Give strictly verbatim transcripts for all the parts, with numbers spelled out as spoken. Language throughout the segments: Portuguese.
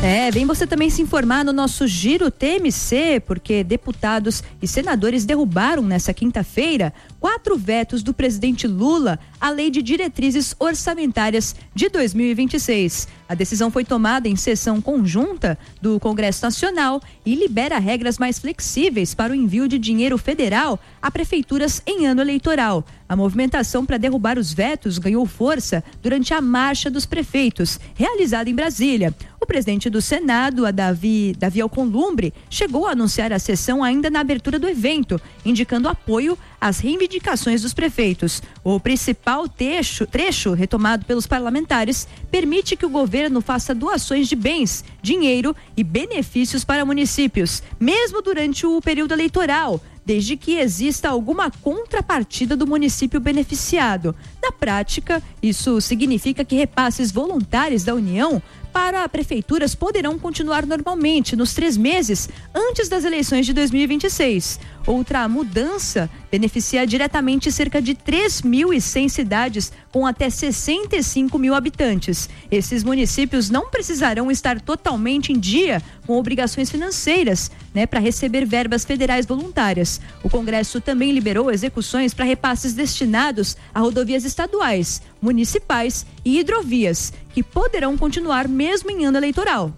É, vem você também se informar no nosso Giro T M C, porque deputados e senadores derrubaram nessa quinta-feira quatro vetos do presidente Lula à Lei de Diretrizes Orçamentárias de dois mil e vinte e seis. A decisão foi tomada em sessão conjunta do Congresso Nacional e libera regras mais flexíveis para o envio de dinheiro federal a prefeituras em ano eleitoral. A movimentação para derrubar os vetos ganhou força durante a Marcha dos Prefeitos, realizada em Brasília. O presidente do Senado, a Davi, Davi Alcolumbre, chegou a anunciar a sessão ainda na abertura do evento, indicando apoio às reivindicações dos prefeitos. O principal trecho, trecho retomado pelos parlamentares permite que o governo faça doações de bens, dinheiro e benefícios para municípios, mesmo durante o período eleitoral, desde que exista alguma contrapartida do município beneficiado. Na prática, isso significa que repasses voluntários da União para prefeituras poderão continuar normalmente nos três meses antes das eleições de dois mil e vinte e seis. Outra mudança beneficia diretamente cerca de três mil e cem cidades com até sessenta e cinco mil habitantes. Esses municípios não precisarão estar totalmente em dia com obrigações financeiras, né, para receber verbas federais voluntárias. O Congresso também liberou execuções para repasses destinados a rodovias estaduais, municipais e hidrovias, que poderão continuar mesmo em ano eleitoral.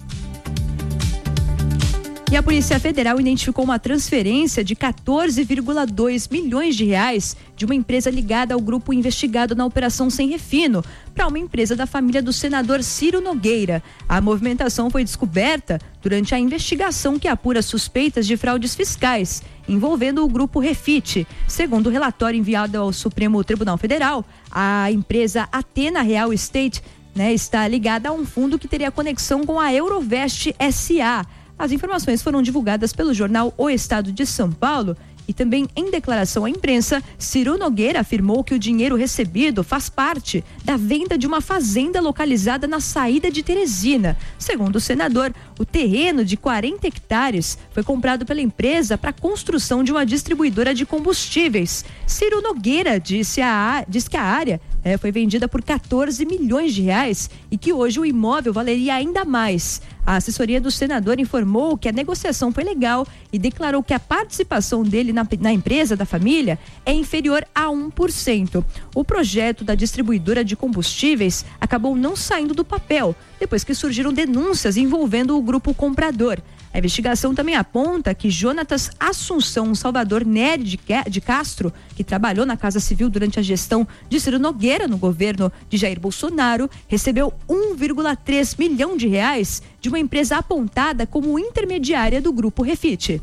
E a Polícia Federal identificou uma transferência de quatorze vírgula dois milhões de reais de uma empresa ligada ao grupo investigado na Operação Sem Refino para uma empresa da família do senador Ciro Nogueira. A movimentação foi descoberta durante a investigação que apura suspeitas de fraudes fiscais envolvendo o grupo Refit. Segundo o relatório enviado ao Supremo Tribunal Federal, a empresa Athena Real Estate, né, está ligada a um fundo que teria conexão com a Eurovest S A As informações foram divulgadas pelo jornal O Estado de São Paulo e também em declaração à imprensa, Ciro Nogueira afirmou que o dinheiro recebido faz parte da venda de uma fazenda localizada na saída de Teresina. Segundo o senador, o terreno de quarenta hectares foi comprado pela empresa para a construção de uma distribuidora de combustíveis. Ciro Nogueira disse, a, disse que a área é, foi vendida por quatorze milhões de reais e que hoje o imóvel valeria ainda mais. A assessoria do senador informou que a negociação foi legal e declarou que a participação dele na, na empresa da família é inferior a um por cento. O projeto da distribuidora de combustíveis acabou não saindo do papel, depois que surgiram denúncias envolvendo o grupo comprador. A investigação também aponta que Jonatas Assunção Salvador Nery de Castro, que trabalhou na Casa Civil durante a gestão de Ciro Nogueira no governo de Jair Bolsonaro, recebeu um vírgula três milhão de reais de uma empresa apontada como intermediária do grupo Refit.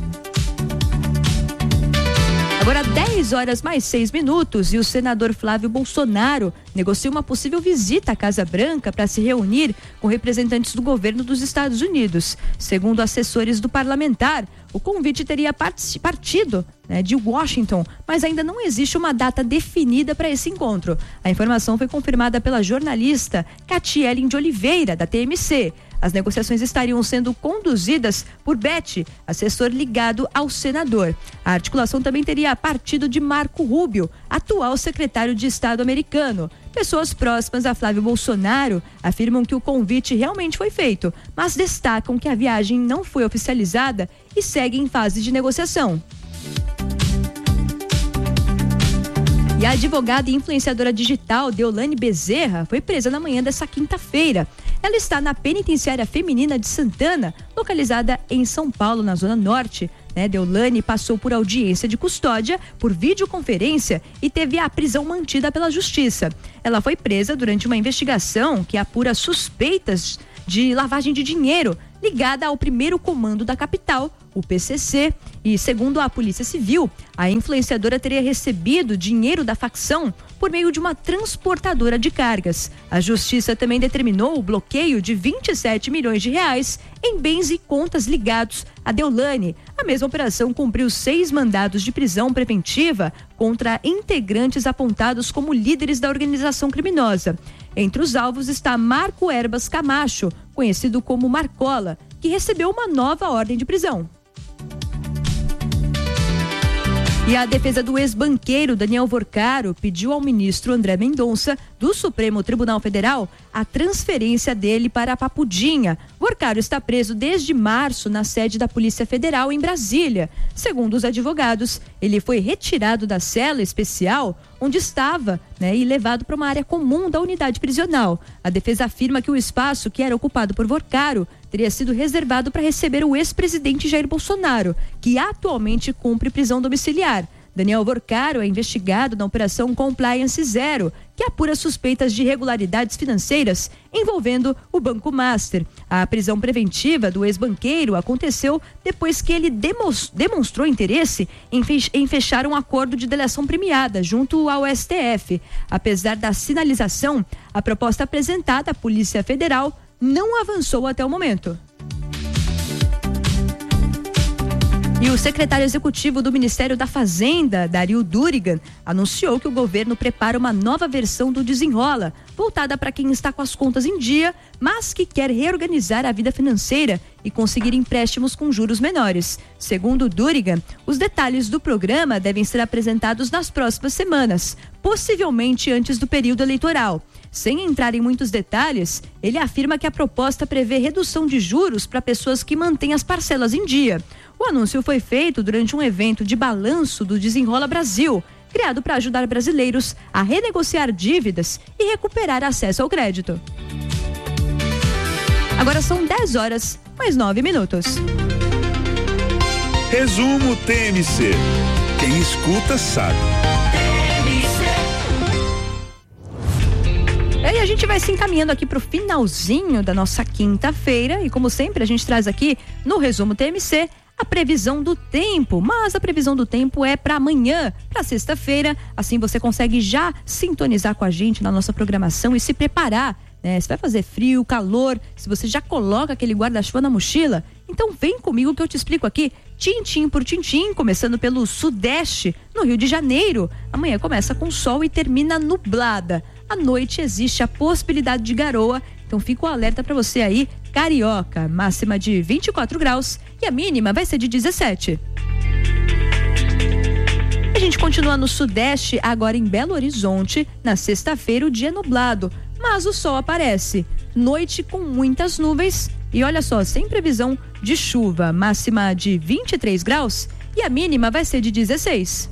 Agora dez horas mais seis minutos e o senador Flávio Bolsonaro negocia uma possível visita à Casa Branca para se reunir com representantes do governo dos Estados Unidos. Segundo assessores do parlamentar, o convite teria partido, né, de Washington, mas ainda não existe uma data definida para esse encontro. A informação foi confirmada pela jornalista Catiele de Oliveira, da T M C. As negociações estariam sendo conduzidas por Beth, assessor ligado ao senador. A articulação também teria partido de Marco Rubio, atual secretário de Estado americano. Pessoas próximas a Flávio Bolsonaro afirmam que o convite realmente foi feito, mas destacam que a viagem não foi oficializada e segue em fase de negociação. E a advogada e influenciadora digital Deolane Bezerra foi presa na manhã dessa quinta-feira. Ela está na penitenciária feminina de Santana, localizada em São Paulo, na Zona Norte. Né? Deolane passou por audiência de custódia, por videoconferência e teve a prisão mantida pela Justiça. Ela foi presa durante uma investigação que apura suspeitas de lavagem de dinheiro ligada ao primeiro comando da capital, o P C C, e segundo a Polícia Civil, a influenciadora teria recebido dinheiro da facção por meio de uma transportadora de cargas. A Justiça também determinou o bloqueio de vinte e sete milhões de reais em bens e contas ligados a Deolane. A mesma operação cumpriu seis mandados de prisão preventiva contra integrantes apontados como líderes da organização criminosa. Entre os alvos está Marco Herbas Camacho, conhecido como Marcola, que recebeu uma nova ordem de prisão. E a defesa do ex-banqueiro Daniel Vorcaro pediu ao ministro André Mendonça, do Supremo Tribunal Federal, a transferência dele para a Papudinha. Vorcaro está preso desde março na sede da Polícia Federal em Brasília. Segundo os advogados, ele foi retirado da cela especial onde estava, né, e levado para uma área comum da unidade prisional. A defesa afirma que o espaço que era ocupado por Vorcaro teria sido reservado para receber o ex-presidente Jair Bolsonaro, que atualmente cumpre prisão domiciliar. Daniel Vorcaro é investigado na Operação Compliance Zero, que apura suspeitas de irregularidades financeiras envolvendo o Banco Master. A prisão preventiva do ex-banqueiro aconteceu depois que ele demonstrou interesse em, fech- em fechar um acordo de delação premiada junto ao S T F. Apesar da sinalização, a proposta apresentada à Polícia Federal não avançou até o momento. E o secretário executivo do Ministério da Fazenda, Dario Durigan, anunciou que o governo prepara uma nova versão do Desenrola, voltada para quem está com as contas em dia, mas que quer reorganizar a vida financeira e conseguir empréstimos com juros menores. Segundo Durigan, os detalhes do programa devem ser apresentados nas próximas semanas, possivelmente antes do período eleitoral. Sem entrar em muitos detalhes, ele afirma que a proposta prevê redução de juros para pessoas que mantêm as parcelas em dia. O anúncio foi feito durante um evento de balanço do Desenrola Brasil, criado para ajudar brasileiros a renegociar dívidas e recuperar acesso ao crédito. Agora são dez horas, mais nove minutos. Resumo T M C. Quem escuta sabe. E aí a gente vai se encaminhando aqui para o finalzinho da nossa quinta-feira e, como sempre, a gente traz aqui no Resumo T M C a previsão do tempo, mas a previsão do tempo é para amanhã, para sexta-feira. Assim você consegue já sintonizar com a gente na nossa programação e se preparar, né? Se vai fazer frio, calor, se você já coloca aquele guarda-chuva na mochila, então vem comigo que eu te explico aqui, tintim por tintim, começando pelo sudeste, no Rio de Janeiro. Amanhã começa com sol e termina nublada. À noite existe a possibilidade de garoa, então fica o alerta para você aí, carioca, máxima de vinte e quatro graus e a mínima vai ser de dezessete. A gente continua no sudeste, agora em Belo Horizonte, na sexta-feira o dia é nublado, mas o sol aparece. Noite com muitas nuvens e olha só, sem previsão de chuva, máxima de vinte e três graus e a mínima vai ser de dezesseis.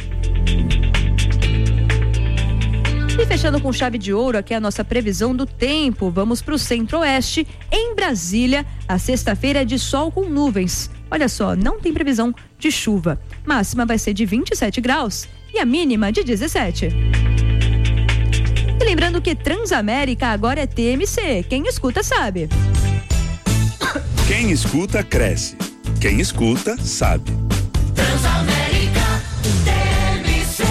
E fechando com chave de ouro, aqui é a nossa previsão do tempo. Vamos para o centro-oeste. Em Brasília, a sexta-feira é de sol com nuvens. Olha só, não tem previsão de chuva. Máxima vai ser de vinte e sete graus e a mínima de dezessete. E lembrando que Transamérica agora é T M C. Quem escuta sabe. Quem escuta cresce. Quem escuta sabe. Transamérica T M C.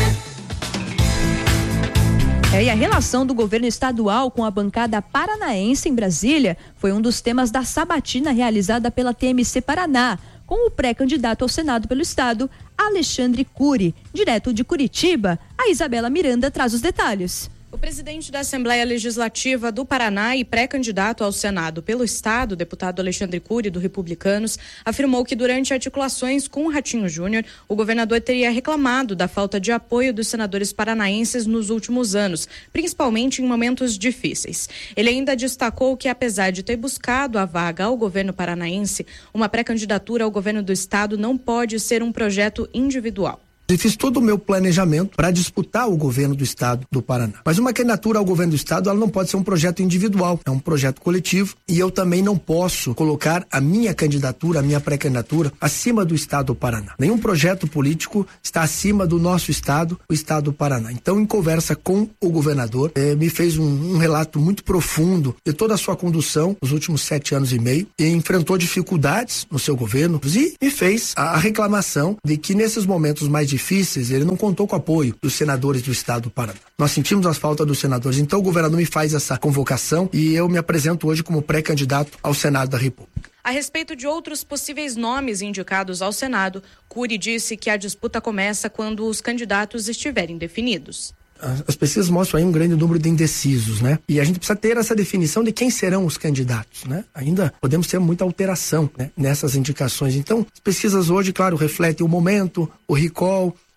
É, e a relação do governo estadual com a bancada paranaense em Brasília foi um dos temas da sabatina realizada pela T M C Paraná, com o pré-candidato ao Senado pelo estado, Alexandre Cury. Direto de Curitiba, a Isabela Miranda traz os detalhes. O presidente da Assembleia Legislativa do Paraná e pré-candidato ao Senado pelo Estado, deputado Alexandre Cury, do Republicanos, afirmou que durante articulações com o Ratinho Júnior, o governador teria reclamado da falta de apoio dos senadores paranaenses nos últimos anos, principalmente em momentos difíceis. Ele ainda destacou que, apesar de ter buscado a vaga ao governo paranaense, uma pré-candidatura ao governo do Estado não pode ser um projeto individual. Eu fiz todo o meu planejamento para disputar o governo do estado do Paraná. Mas uma candidatura ao governo do estado, ela não pode ser um projeto individual, é um projeto coletivo e eu também não posso colocar a minha candidatura, a minha pré-candidatura acima do estado do Paraná. Nenhum projeto político está acima do nosso estado, o estado do Paraná. Então, em conversa com o governador, eh, me fez um, um relato muito profundo de toda a sua condução nos últimos sete anos e meio e enfrentou dificuldades no seu governo e me fez a, a reclamação de que nesses momentos mais difíceis difíceis, ele não contou com o apoio dos senadores do estado do Paraná. Nós sentimos as faltas dos senadores, então o governador me faz essa convocação e eu me apresento hoje como pré-candidato ao Senado da República. A respeito de outros possíveis nomes indicados ao Senado, Cury disse que a disputa começa quando os candidatos estiverem definidos. As pesquisas mostram aí um grande número de indecisos, né? E a gente precisa ter essa definição de quem serão os candidatos, né? Ainda podemos ter muita alteração, né, nessas indicações. Então, as pesquisas hoje, claro, refletem o momento, o recall,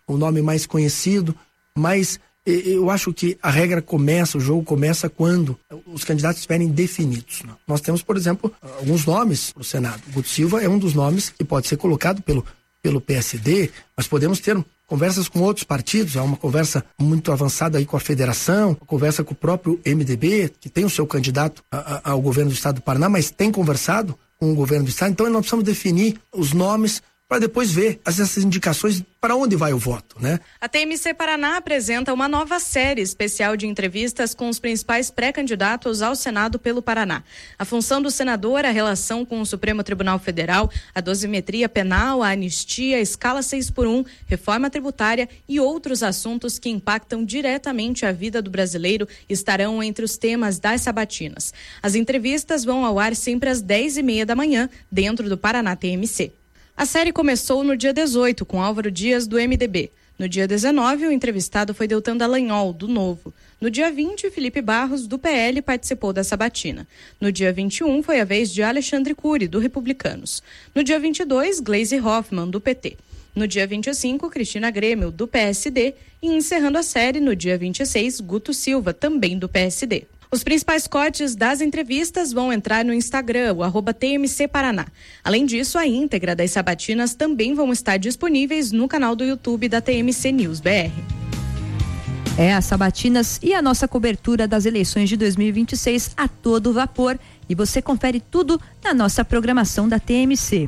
o nome mais conhecido, mas eu acho que a regra começa, o jogo começa quando os candidatos estiverem definidos. Nós temos, por exemplo, alguns nomes para o Senado. O Guto Silva é um dos nomes que pode ser colocado pelo, pelo P S D, mas podemos ter conversas com outros partidos, há uma conversa muito avançada aí com a federação, uma conversa com o próprio M D B, que tem o seu candidato a, a, ao governo do estado do Paraná, mas tem conversado com o governo do estado. Então nós precisamos definir os nomes para depois ver essas indicações para onde vai o voto, né? A T M C Paraná apresenta uma nova série especial de entrevistas com os principais pré-candidatos ao Senado pelo Paraná. A função do senador, a relação com o Supremo Tribunal Federal, a dosimetria penal, a anistia, a escala seis por um, reforma tributária e outros assuntos que impactam diretamente a vida do brasileiro estarão entre os temas das sabatinas. As entrevistas vão ao ar sempre às dez e meia da manhã, dentro do Paraná T M C. A série começou no dia dezoito, com Álvaro Dias, do M D B. No dia dezenove, o entrevistado foi Deltan Dallagnol, do Novo. No dia vinte, Felipe Barros, do P L, participou da sabatina. No dia vinte e um, foi a vez de Alexandre Cury, do Republicanos. No dia vinte e dois, Gleisi Hoffmann, do P T. No dia vinte e cinco, Cristina Grêmio, do P S D. E encerrando a série, no dia vinte e seis, Guto Silva, também do P S D. Os principais cortes das entrevistas vão entrar no Instagram, o arroba T M C Paraná. Além disso, a íntegra das sabatinas também vão estar disponíveis no canal do YouTube da T M C News B R. É, as sabatinas e a nossa cobertura das eleições de dois mil e vinte e seis a todo vapor. E você confere tudo na nossa programação da T M C.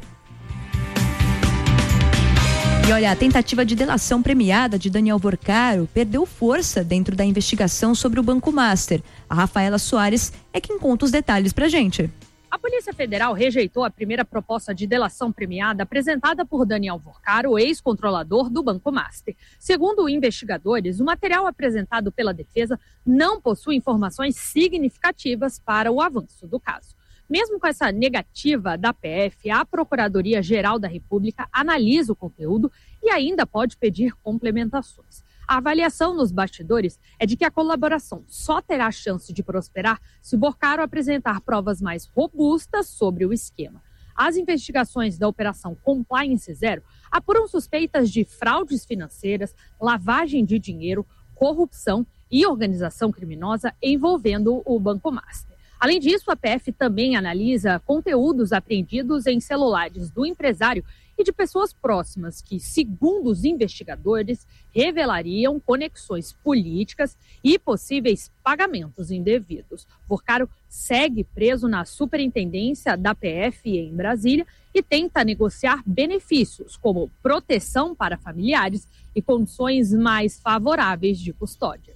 E olha, a tentativa de delação premiada de Daniel Vorcaro perdeu força dentro da investigação sobre o Banco Master. A Rafaela Soares é quem conta os detalhes pra gente. A Polícia Federal rejeitou a primeira proposta de delação premiada apresentada por Daniel Vorcaro, ex-controlador do Banco Master. Segundo investigadores, o material apresentado pela defesa não possui informações significativas para o avanço do caso. Mesmo com essa negativa da P F, a Procuradoria-Geral da República analisa o conteúdo e ainda pode pedir complementações. A avaliação nos bastidores é de que a colaboração só terá chance de prosperar se Vorcaro apresentar provas mais robustas sobre o esquema. As investigações da Operação Compliance Zero apuram suspeitas de fraudes financeiras, lavagem de dinheiro, corrupção e organização criminosa envolvendo o Banco Master. Além disso, a P F também analisa conteúdos apreendidos em celulares do empresário e de pessoas próximas que, segundo os investigadores, revelariam conexões políticas e possíveis pagamentos indevidos. Vorcaro segue preso na superintendência da P F em Brasília e tenta negociar benefícios como proteção para familiares e condições mais favoráveis de custódia.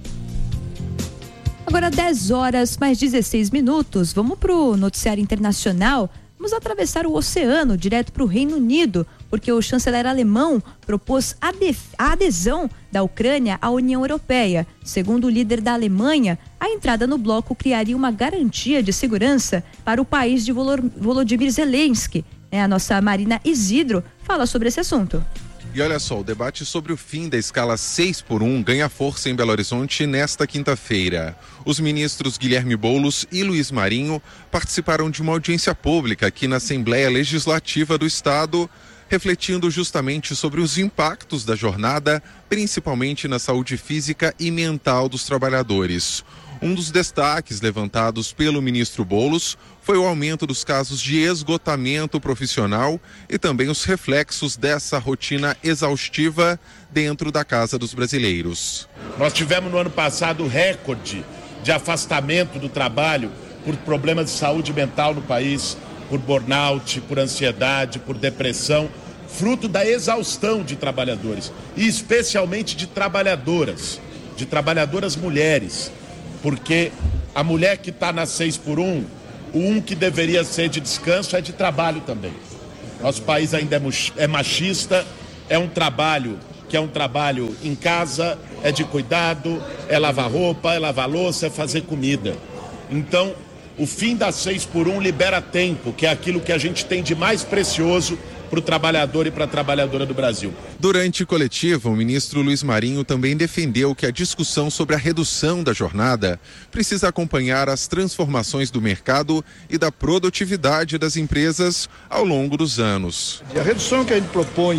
Agora dez horas mais dezesseis minutos, vamos para o noticiário internacional. Vamos atravessar o oceano direto para o Reino Unido, porque o chanceler alemão propôs a, def- a adesão da Ucrânia à União Europeia. Segundo o líder da Alemanha, a entrada no bloco criaria uma garantia de segurança para o país de Volor- Volodymyr Zelensky. É, a nossa Marina Isidro fala sobre esse assunto. E olha só, o debate sobre o fim da escala seis por um ganha força em Belo Horizonte nesta quinta-feira. Os ministros Guilherme Boulos e Luiz Marinho participaram de uma audiência pública aqui na Assembleia Legislativa do Estado, refletindo justamente sobre os impactos da jornada, principalmente na saúde física e mental dos trabalhadores. Um dos destaques levantados pelo ministro Boulos foi o aumento dos casos de esgotamento profissional e também os reflexos dessa rotina exaustiva dentro da casa dos brasileiros. Nós tivemos no ano passado recorde de afastamento do trabalho por problemas de saúde mental no país, por burnout, por ansiedade, por depressão, fruto da exaustão de trabalhadores e especialmente de trabalhadoras, de trabalhadoras mulheres. Porque a mulher que está na seis por um, o um que deveria ser de descanso é de trabalho também. Nosso país ainda é machista, é um trabalho que é um trabalho em casa, é de cuidado, é lavar roupa, é lavar louça, é fazer comida. Então, o fim da seis por um libera tempo, que é aquilo que a gente tem de mais precioso para o trabalhador e para a trabalhadora do Brasil. Durante coletiva, o ministro Luiz Marinho também defendeu que a discussão sobre a redução da jornada precisa acompanhar as transformações do mercado e da produtividade das empresas ao longo dos anos. A redução que a gente propõe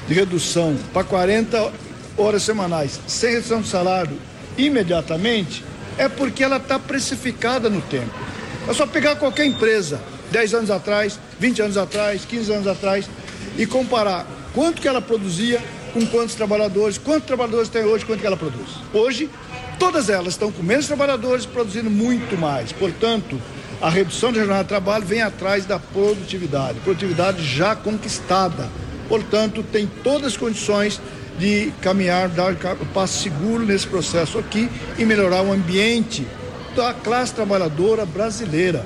de redução para quarenta horas semanais, sem redução de salário imediatamente, é porque ela está precificada no tempo. É só pegar qualquer empresa, dez anos atrás, vinte anos atrás, quinze anos atrás, e comparar quanto que ela produzia com quantos trabalhadores, quantos trabalhadores tem hoje, quanto que ela produz. Hoje, todas elas estão com menos trabalhadores produzindo muito mais. Portanto, a redução da jornada de trabalho vem atrás da produtividade, produtividade já conquistada. Portanto, tem todas as condições de caminhar, dar o passo seguro nesse processo aqui e melhorar o ambiente da classe trabalhadora brasileira.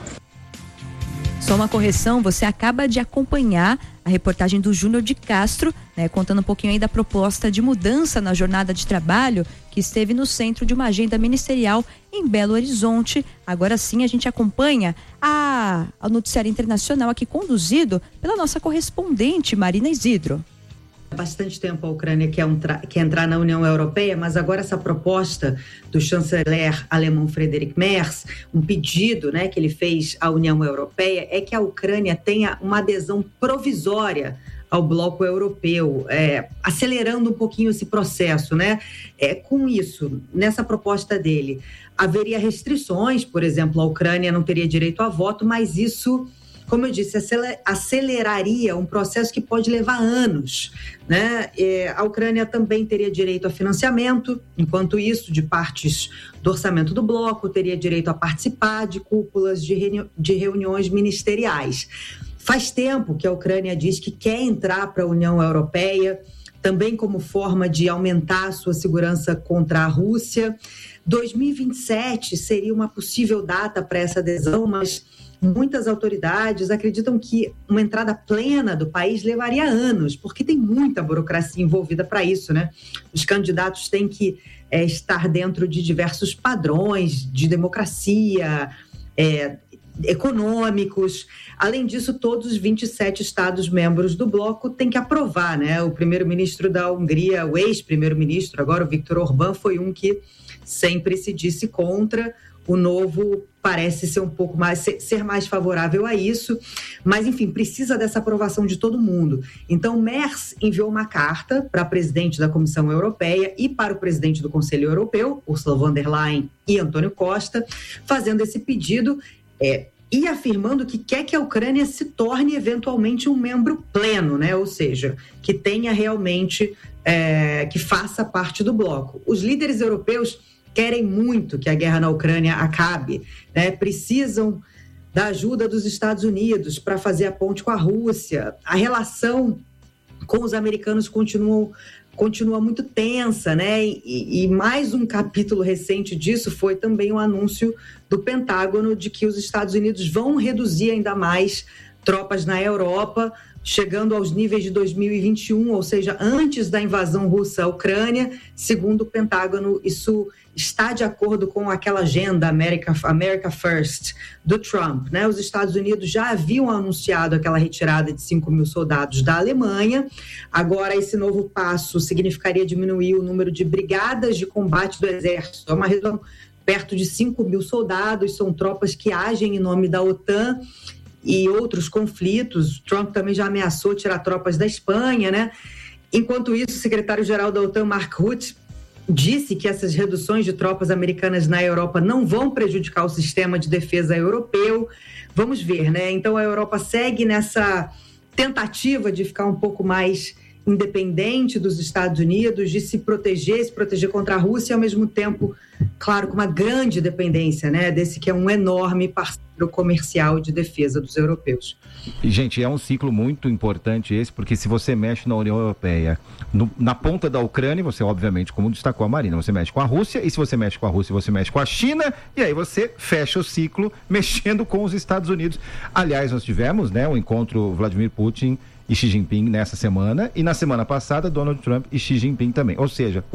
Só uma correção, você acaba de acompanhar a reportagem do Júnior de Castro, né, contando um pouquinho aí da proposta de mudança na jornada de trabalho que esteve no centro de uma agenda ministerial em Belo Horizonte. Agora sim a gente acompanha a, a noticiário internacional aqui conduzido pela nossa correspondente Marina Isidro. Há bastante tempo a Ucrânia quer, um tra- quer entrar na União Europeia, mas agora essa proposta do chanceler alemão Friedrich Merz, um pedido, né, que ele fez à União Europeia, é que a Ucrânia tenha uma adesão provisória ao bloco europeu, é, acelerando um pouquinho esse processo, né? É, com isso, nessa proposta dele, haveria restrições, por exemplo, a Ucrânia não teria direito a voto, mas isso, como eu disse, aceleraria um processo que pode levar anos, né? É, a Ucrânia também teria direito a financiamento, enquanto isso, de partes do orçamento do bloco, teria direito a participar de cúpulas de, reuni- de reuniões ministeriais. Faz tempo que a Ucrânia diz que quer entrar para a União Europeia, também como forma de aumentar a sua segurança contra a Rússia. dois mil e vinte e sete seria uma possível data para essa adesão, mas muitas autoridades acreditam que uma entrada plena do país levaria anos, porque tem muita burocracia envolvida para isso, né? Os candidatos têm que é, estar dentro de diversos padrões de democracia, é, econômicos. Além disso, todos os vinte e sete Estados-membros do bloco têm que aprovar, né? O primeiro-ministro da Hungria, o ex-primeiro-ministro, agora o Viktor Orbán, foi um que sempre se disse contra. O novo parece ser um pouco mais, ser mais favorável a isso, mas enfim, precisa dessa aprovação de todo mundo. Então, Merz enviou uma carta para a presidente da Comissão Europeia e para o presidente do Conselho Europeu, Ursula von der Leyen e Antônio Costa, fazendo esse pedido é, e afirmando que quer que a Ucrânia se torne eventualmente um membro pleno, né? Ou seja, que tenha realmente, é, que faça parte do bloco. Os líderes europeus querem muito que a guerra na Ucrânia acabe, né? Precisam da ajuda dos Estados Unidos para fazer a ponte com a Rússia. A relação com os americanos continua, continua muito tensa, né? E, e mais um capítulo recente disso foi também o anúncio do Pentágono de que os Estados Unidos vão reduzir ainda mais tropas na Europa, chegando aos níveis de dois mil e vinte e um, ou seja, antes da invasão russa à Ucrânia. Segundo o Pentágono, isso está de acordo com aquela agenda America, America First do Trump, né? Os Estados Unidos já haviam anunciado aquela retirada de cinco mil soldados da Alemanha. Agora, esse novo passo significaria diminuir o número de brigadas de combate do Exército. É uma redução perto de cinco mil soldados, são tropas que agem em nome da OTAN e outros conflitos. Trump também já ameaçou tirar tropas da Espanha, né? Enquanto isso, o secretário-geral da OTAN, Mark Rutte, disse que essas reduções de tropas americanas na Europa não vão prejudicar o sistema de defesa europeu. Vamos ver, né? Então a Europa segue nessa tentativa de ficar um pouco mais independente dos Estados Unidos, de se proteger, se proteger contra a Rússia, e ao mesmo tempo, claro, com uma grande dependência, né, desse que é um enorme parceiro comercial de defesa dos europeus. E, gente, é um ciclo muito importante esse, porque se você mexe na União Europeia, no, na ponta da Ucrânia, você, obviamente, como destacou a Marina, você mexe com a Rússia, e se você mexe com a Rússia, você mexe com a China, e aí você fecha o ciclo mexendo com os Estados Unidos. Aliás, nós tivemos, né, um encontro Vladimir Putin e Xi Jinping nessa semana, e na semana passada Donald Trump e Xi Jinping também. Ou seja,